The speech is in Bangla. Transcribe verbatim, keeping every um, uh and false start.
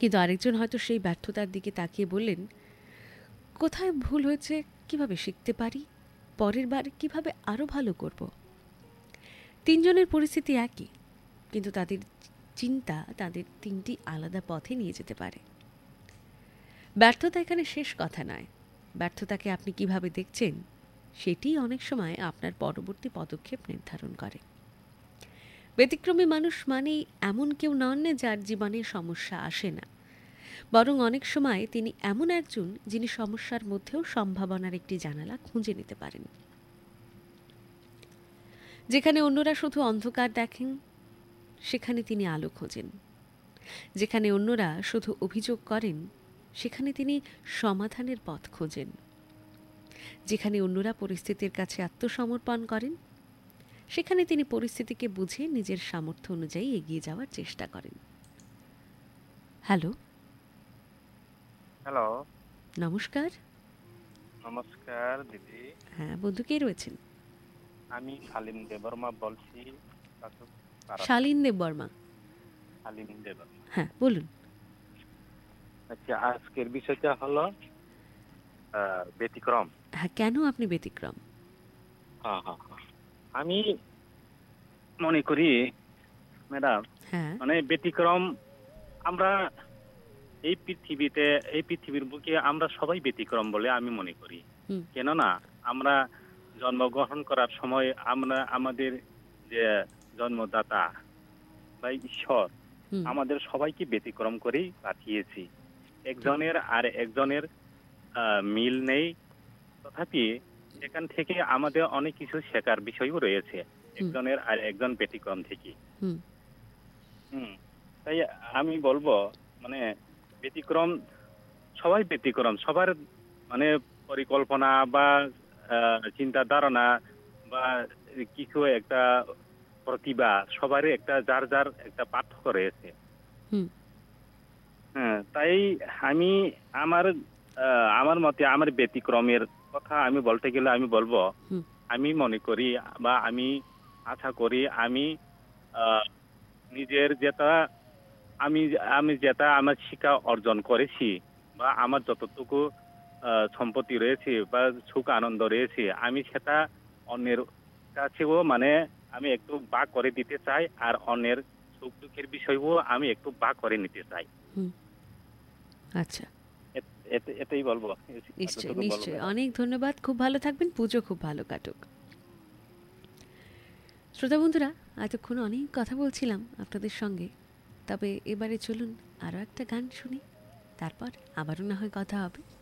কিন্তু আরেকজন হয়তো সেই ব্যর্থতার দিকে তাকিয়ে বললেন, কোথায় ভুল হয়েছে, কিভাবে শিখতে পারি, পরের বার কিভাবে আরও ভালো করব। তিনজনের পরিস্থিতি একই, কিন্তু তাদের চিন্তা তাদের তিনটি আলাদা পথে নিয়ে যেতে পারে। ব্যর্থতা এখানে শেষ কথা নয়, ব্যর্থতাকে আপনি কিভাবে দেখছেন সেটি অনেক সময় আপনার পরবর্তী পদক্ষেপ নির্ধারণ করে। ব্যতিক্রমী মানুষ মানেই এমন কেউ নন যার জীবনে সমস্যা আসে না, বরং অনেক সময় তিনি এমন একজন যিনি সমস্যার মধ্যেও সম্ভাবনার একটি জানালা খুঁজে নিতে পারেন। যেখানে অন্যরা শুধু অন্ধকার দেখেন, সেখানে তিনি আলো খোঁজেন। যেখানে অন্যরা শুধু অভিযোগ করেন, সেখানে তিনি সমাধানের পথ খোঁজেন। যেখানে অন্যরা পরিস্থিতির কাছে আত্মসমর্পণ করেন, সেখানে তিনি পরিস্থিতিকে বুঝে নিজের সামর্থ্য অনুযায়ী এগিয়ে যাওয়ার চেষ্টা করেন। হ্যালো। হ্যালো। নমস্কার। নমস্কার দিদি। হ্যাঁ, বন্ধু কে রয়েছেন? আমি শালীন দেববর্মা বলছি। শালীন দেববর্মা। শালীন দেববর্মা। হ্যাঁ, বলুন। আচ্ছা, আজকের বিষয়টা হলো ব্যতিক্রম। হ্যাঁ, কেন আপনি ব্যতিক্রম? হ্যাঁ হ্যাঁ আমি মনে করি ম্যাডাম, হ্যাঁ, মানে ব্যতিক্রম আমরা এই পৃথিবীতে, এই পৃথিবীর বুকে আমরা সবাই ব্যতিক্রম বলে আমি মনে করি। কেননা আমরা জন্মগ্রহণ করার সময় আমরা আমাদের যে জন্মদাতা বা ঈশ্বর আমাদের সবাইকে ব্যতিক্রম করেই পাঠিয়েছি। একজনের আর একজনের মিল নেই, তথাপি এখান থেকে আমাদের অনেক কিছু শেখার বিষয়ও রয়েছে একজনের আর একজন ব্যতিক্রম থেকে। হুম তাই আমি বলবো, মানে ব্যতিক্রম, সবাই ব্যতিক্রম, সবার মানে পরিকল্পনা বা চিন্তা ধারণা বা কিছু একটা প্রতিভা, সবারই একটা যার যার একটা পার্থক্য রয়েছে। হ্যাঁ, তাই আমি আমার আমার মতে আমার ব্যতিক্রমের কথা আমি বলতে গেলে আমি বলবো, আমি মনে করি বা আমি আশা করি আমি নিজের যেটা আমি আমি যেটা আমার শিক্ষা অর্জন করেছি বা আমার যতটুকু সম্পত্তি রয়েছে বা সুখ আনন্দ রয়েছে, আমি সেটা অন্যের কাছেও মানে আমি একটু ভাগ করে দিতে চাই, আর অন্যের সুখ দুঃখের বিষয়ও আমি একটু ভাগ করে নিতে চাই। আচ্ছা, এটাই বলবো। নিশ্চয়ই নিশ্চয়ই। অনেক ধন্যবাদ, খুব ভালো থাকবেন, পুজো খুব ভালো কাটুক। শ্রোতা বন্ধুরা, এতক্ষণ অনেক কথা বলছিলাম আপনাদের সঙ্গে, তবে এবারে চলুন আরও একটা গান শুনি, তারপর আবারও না হয় কথা হবে।